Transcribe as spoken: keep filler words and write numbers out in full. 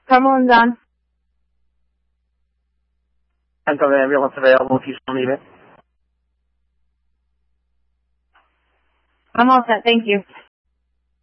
Carmelin's on. Until the ambulance available if you still need it. I'm all set, thank you.